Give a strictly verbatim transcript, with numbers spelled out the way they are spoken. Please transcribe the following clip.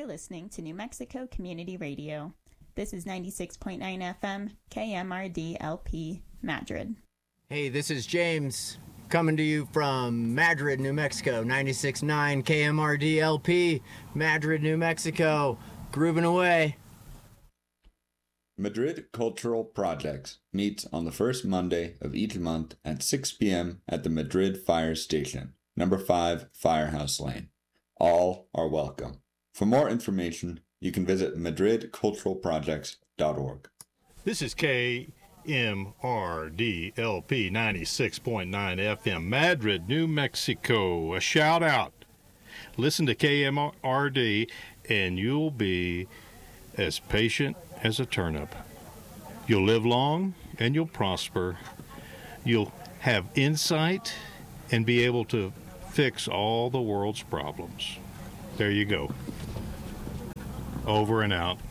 listening to New Mexico Community Radio. This is ninety-six point nine F M, K M R D L P, Madrid. Hey, this is James, coming to you from Madrid, New Mexico, ninety-six point nine K M R D L P, Madrid, New Mexico, grooving away. Madrid Cultural Projects meets on the first Monday of each month at six p.m. at the Madrid Fire Station, number five Firehouse Lane. All are welcome. For more information, you can visit madrid cultural projects dot org. This is K M R D L P ninety-six point nine F M, Madrid, New Mexico. A shout out. Listen to K M R D and you'll be as patient as a turnip. You'll live long and you'll prosper. You'll have insight and be able to fix all the world's problems. There you go. Over and out.